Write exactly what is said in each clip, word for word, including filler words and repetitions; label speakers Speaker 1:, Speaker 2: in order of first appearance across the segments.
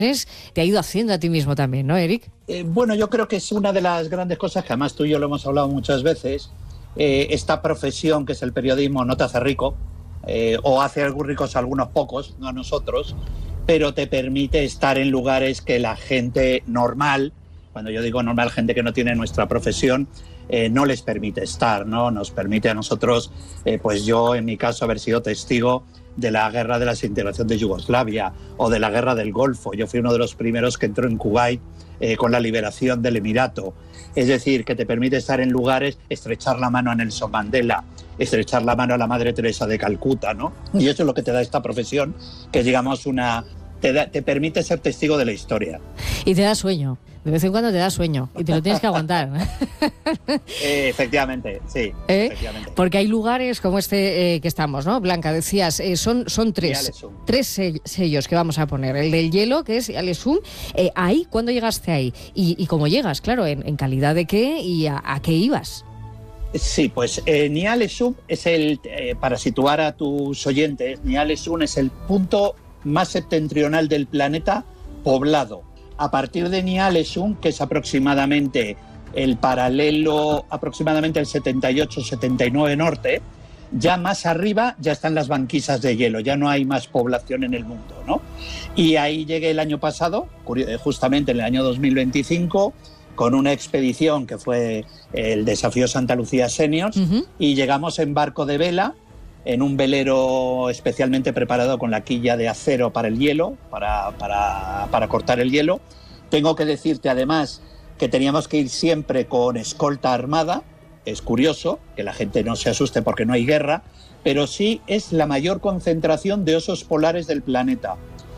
Speaker 1: te ha ido haciendo a ti mismo también, ¿no, Eric?
Speaker 2: Eh, bueno, yo creo que es una de las grandes cosas que además tú y yo lo hemos hablado muchas veces. Eh, esta profesión que es el periodismo no te hace rico, eh, o hace ricos a algunos pocos, no a nosotros, pero te permite estar en lugares que la gente normal, cuando yo digo normal, gente que no tiene nuestra profesión, eh, no les permite estar, ¿no? Nos permite a nosotros, eh, pues yo en mi caso, haber sido testigo de la guerra de la desintegración de Yugoslavia o de la guerra del Golfo. Yo fui uno de los primeros que entró en Kuwait eh, con la liberación del Emirato. Es decir, que te permite estar en lugares, estrechar la mano a Nelson Mandela, estrechar la mano a la Madre Teresa de Calcuta, ¿no? Y eso es lo que te da esta profesión, que es, digamos, una... Te, da, te permite ser testigo de la historia.
Speaker 1: Y te da sueño. De vez en cuando te da sueño y te lo tienes que aguantar.
Speaker 2: eh, efectivamente, sí.
Speaker 1: ¿Eh?
Speaker 2: Efectivamente.
Speaker 1: Porque hay lugares como este eh, que estamos, ¿no? Blanca, decías, eh, son, son tres, tres sellos que vamos a poner. El del hielo, que es Yale-Sum. Eh, ahí, ¿cuándo llegaste ahí? Y, y cómo llegas, claro, en, en calidad de qué y a, a qué ibas.
Speaker 2: Sí, pues eh, Nyalesum es el, eh, para situar a tus oyentes, Nyalesum es el punto más septentrional del planeta poblado. A partir de Nyalesum, que es aproximadamente el paralelo, aproximadamente el setenta y ocho setenta y nueve norte, ya más arriba ya están las banquisas de hielo, ya no hay más población en el mundo, ¿no? Y ahí llegué el año pasado, justamente en el año dos mil veinticinco, con una expedición que fue el Desafío Santa Lucía Seniors, uh-huh. y llegamos en barco de vela, en un velero especialmente preparado con la quilla de acero para el hielo, para, para, para cortar el hielo. Tengo que decirte además que teníamos que ir siempre con escolta armada. Es curioso que la gente no se asuste porque no hay guerra, pero sí es la mayor concentración de osos polares del planeta.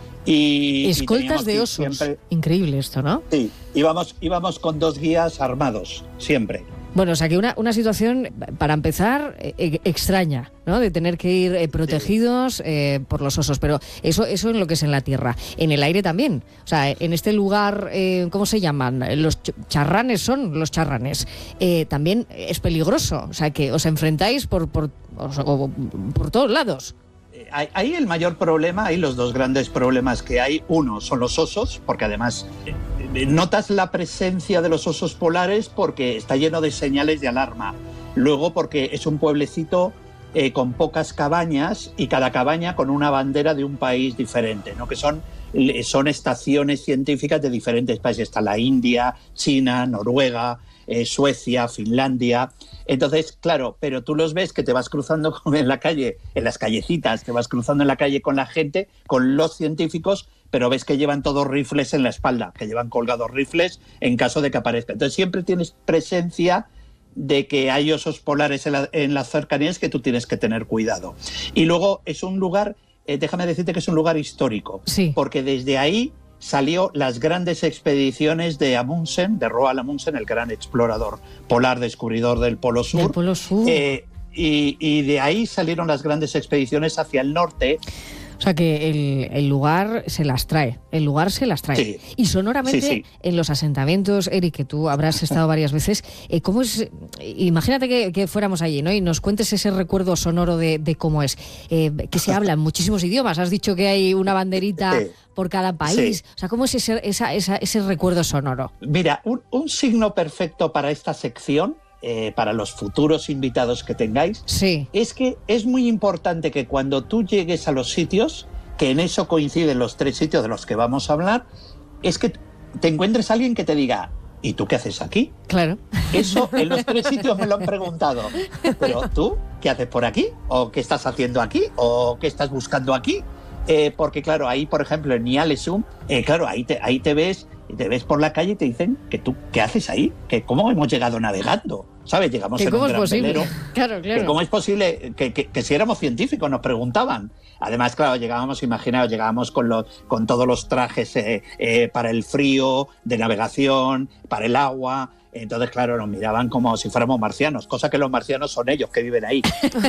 Speaker 2: Y,
Speaker 1: Escoltas
Speaker 2: y
Speaker 1: de osos. Siempre... Increíble esto, ¿no?
Speaker 2: Sí, íbamos, íbamos con dos guías armados, siempre.
Speaker 1: Bueno, o sea que una, una situación, para empezar, eh, extraña, ¿no? De tener que ir eh, protegidos eh, por los osos, pero eso eso en lo que es en la tierra. En el aire también. O sea, en este lugar, eh, ¿cómo se llaman? Los charranes son los charranes. Eh, también es peligroso, o sea que os enfrentáis por, por, por, por todos lados.
Speaker 2: Ahí el mayor problema, ahí los dos grandes problemas que hay, uno son los osos, porque además notas la presencia de los osos polares porque está lleno de señales de alarma. Luego porque es un pueblecito eh, con pocas cabañas y cada cabaña con una bandera de un país diferente, ¿no? Que son, son estaciones científicas de diferentes países. Está la India, China, Noruega, eh, Suecia, Finlandia. Entonces, claro, pero tú los ves que te vas cruzando en la calle, en las callecitas, te vas cruzando en la calle con la gente, con los científicos, pero ves que llevan todos rifles en la espalda, que llevan colgados rifles en caso de que aparezca. Entonces siempre tienes presencia de que hay osos polares en, la, en las cercanías que tú tienes que tener cuidado. Y luego es un lugar, eh, déjame decirte que es un lugar histórico,
Speaker 1: sí.
Speaker 2: porque desde ahí salió las grandes expediciones de Amundsen, de Roald Amundsen, el gran explorador polar, descubridor del Polo Sur.
Speaker 1: Del Polo Sur.
Speaker 2: Eh, y, y de ahí salieron las grandes expediciones hacia el norte.
Speaker 1: O sea que el, el lugar se las trae, el lugar se las trae.
Speaker 2: Sí.
Speaker 1: Y sonoramente, sí, sí. En los asentamientos, Eric, que tú habrás estado varias veces, eh, ¿cómo es? Imagínate que, que fuéramos allí, ¿no? Y nos cuentes ese recuerdo sonoro de, de cómo es. Eh, que se hablan muchísimos idiomas. Has dicho que hay una banderita sí. por cada país. Sí. O sea, ¿cómo es ese, esa, esa, ese recuerdo sonoro?
Speaker 2: Mira, un, un signo perfecto para esta sección, Eh, para los futuros invitados que tengáis,
Speaker 1: sí.
Speaker 2: es que es muy importante que cuando tú llegues a los sitios, que en eso coinciden los tres sitios de los que vamos a hablar, es que te encuentres a alguien que te diga, ¿y tú qué haces aquí?
Speaker 1: Claro.
Speaker 2: Eso en los tres sitios me lo han preguntado. Pero tú, ¿qué haces por aquí? ¿O qué estás haciendo aquí? ¿O qué estás buscando aquí? Eh, porque claro, ahí por ejemplo en Nyalesum, eh, claro, ahí te, ahí te ves y te ves por la calle y te dicen que tú, ¿qué haces ahí? Que cómo hemos llegado navegando, ¿sabes? Llegamos en un gran velero.
Speaker 1: Claro, claro.
Speaker 2: Que cómo es posible que, que, que si éramos científicos nos preguntaban. Además, claro, llegábamos, imaginaos, llegábamos con los, con todos los trajes eh, eh, para el frío, de navegación, para el agua. Entonces, claro, nos miraban como si fuéramos marcianos, cosa que los marcianos son ellos que viven ahí.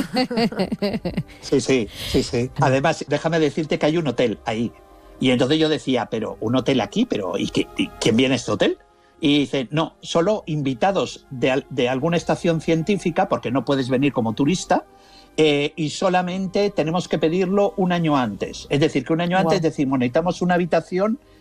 Speaker 2: Sí, sí, sí, sí. Además, déjame decirte que hay un hotel ahí. Y entonces yo decía, pero un hotel aquí, pero ¿y, qué, y quién viene a este hotel? Y dice, no, solo invitados de, de alguna estación científica, porque no puedes venir como turista, eh, y solamente tenemos que pedirlo un año antes. Es decir, que un año wow. antes decimos, necesitamos una habitación